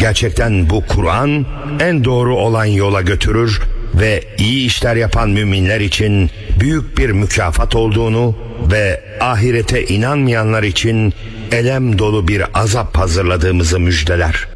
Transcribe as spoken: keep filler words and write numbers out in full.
Gerçekten bu Kur'an en doğru olan yola götürür ve iyi işler yapan müminler için büyük bir mükafat olduğunu ve ahirete inanmayanlar için elem dolu bir azap hazırladığımızı müjdeler.